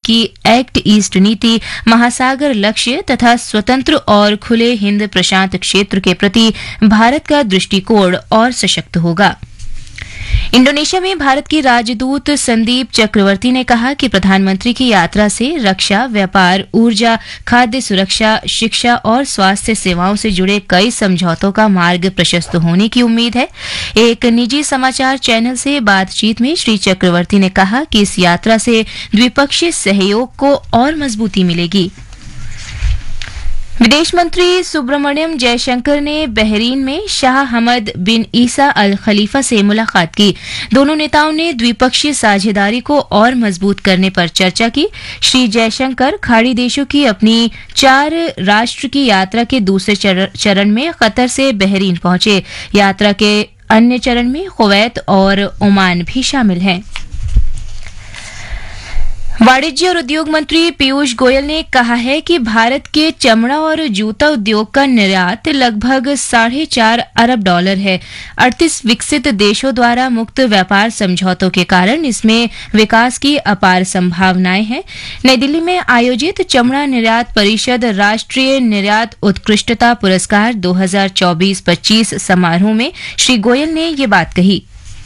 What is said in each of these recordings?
की act east नीति महासागर लक्ष्य तथा स्वतंत्र और खुले हिंद प्रशांत क्षेत्र के प्रति भारत का दृष्टिकोण और सशक्त होगा। इंडोनेशिया में भारत के राजदूत संदीप चक्रवर्ती ने कहा कि प्रधानमंत्री की यात्रा से रक्षा, व्यापार, ऊर्जा, खाद्य सुरक्षा, शिक्षा और स्वास्थ्य सेवाओं से जुड़े कई समझौतों का मार्ग प्रशस्त होने की उम्मीद है। एक निजी समाचार चैनल से बातचीत में श्री चक्रवर्ती ने कहा कि इस यात्रा से द्विपक्षीय सहयोग को और मजबूती मिलेगी। विदेश मंत्री सुब्रमण्यम जयशंकर ने बहरीन में शाह हमद बिन ईसा अल खलीफा से मुलाकात की। दोनों नेताओं ने द्विपक्षीय साझेदारी को और मजबूत करने पर चर्चा की। श्री जयशंकर खाड़ी देशों की अपनी 4 राष्ट्र की यात्रा के दूसरे चरण में कतर से बहरीन पहुंचे। यात्रा के अन्य चरण में कुवैत और ओमान भी शामिल हैं। वाणिज्य और उद्योग मंत्री पीयूष गोयल ने कहा है कि भारत के चमड़ा और जूता उद्योग का निर्यात लगभग $4.5 अरब है। 38 विकसित देशों द्वारा मुक्त व्यापार समझौतों के कारण इसमें विकास की अपार संभावनाएं हैं। नई दिल्ली में आयोजित चमड़ा निर्यात परिषद राष्ट्रीय निर्यात उत्कृष्टता पुरस्कार 2024-25 समारोह में श्री गोयल ने ये बात कही।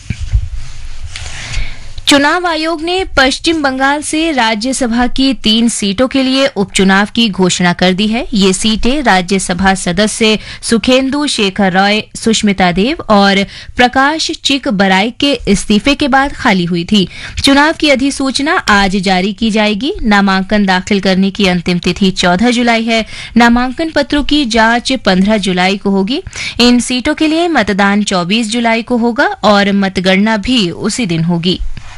चुनाव आयोग ने पश्चिम बंगाल से राज्यसभा की 3 सीटों के लिए उपचुनाव की घोषणा कर दी है। ये सीटें राज्यसभा सदस्य सुखेंदु शेखर रॉय, सुष्मिता देव और प्रकाश चिक बराई के इस्तीफे के बाद खाली हुई थी। चुनाव की अधिसूचना आज जारी की जाएगी। नामांकन दाखिल करने की अंतिम तिथि 14 जुलाई है। नामांकन पत्रों की जांच 15 जुलाई को होगी। इन सीटों के लिए मतदान 24 जुलाई को होगा और मतगणना भी उसी दिन होगी।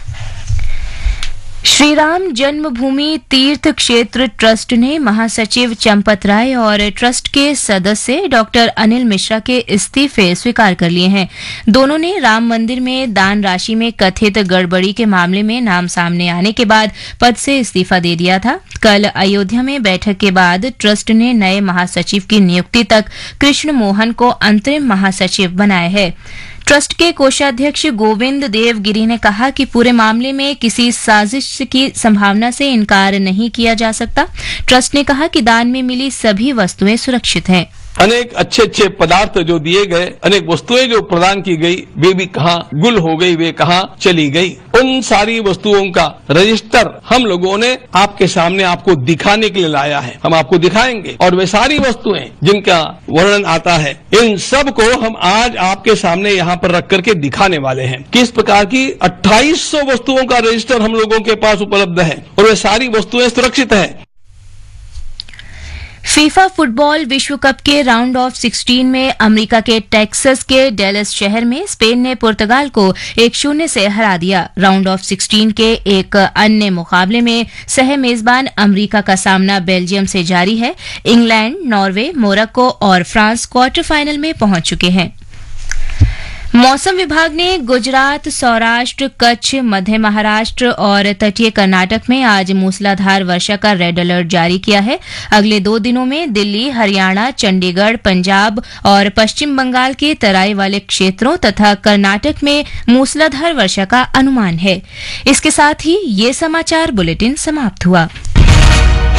श्री राम जन्मभूमि तीर्थ क्षेत्र ट्रस्ट ने महासचिव चंपत राय और ट्रस्ट के सदस्य डॉक्टर अनिल मिश्रा के इस्तीफे स्वीकार कर लिए हैं। दोनों ने राम मंदिर में दान राशि में कथित गड़बड़ी के मामले में नाम सामने आने के बाद पद से इस्तीफा दे दिया था। कल अयोध्या में बैठक के बाद ट्रस्ट ने नए महासचिव की नियुक्ति तक कृष्ण मोहन को अंतरिम महासचिव बनाया है। ट्रस्ट के कोषाध्यक्ष गोविंद देवगिरी ने कहा कि पूरे मामले में किसी साजिश की संभावना से इनकार नहीं किया जा सकता। ट्रस्ट ने कहा कि दान में मिली सभी वस्तुएं सुरक्षित हैं। अनेक अच्छे अच्छे पदार्थ जो दिए गए, अनेक वस्तुएं जो प्रदान की गई, वे भी कहाँ गुल हो गई, वे कहाँ चली गई। उन सारी वस्तुओं का रजिस्टर हम लोगों ने आपके सामने आपको दिखाने के लिए लाया है। हम आपको दिखाएंगे और वे सारी वस्तुएं जिनका वर्णन आता है, इन सब को हम आज आपके सामने यहाँ पर रख करके दिखाने वाले हैं। किस प्रकार की 2800 वस्तुओं का रजिस्टर हम लोगों के पास उपलब्ध है और वे सारी वस्तुएं सुरक्षित है। फीफा फुटबॉल विश्व कप के राउंड ऑफ 16 में अमेरिका के टेक्सास के डेलस शहर में स्पेन ने पुर्तगाल को 1-0 से हरा दिया। राउंड ऑफ 16 के एक अन्य मुकाबले में सह मेजबान अमेरिका का सामना बेल्जियम से जारी है। इंग्लैंड, नॉर्वे, मोरक्को और फ्रांस क्वार्टर फाइनल में पहुंच चुके हैं। मौसम विभाग ने गुजरात, सौराष्ट्र, कच्छ, मध्य महाराष्ट्र और तटीय कर्नाटक में आज मूसलाधार वर्षा का रेड अलर्ट जारी किया है। अगले 2 दिनों में दिल्ली, हरियाणा, चंडीगढ़, पंजाब और पश्चिम बंगाल के तराई वाले क्षेत्रों तथा कर्नाटक में मूसलाधार वर्षा का अनुमान है। इसके साथ ही ये समाचार बुलेटिन समाप्त हुआ।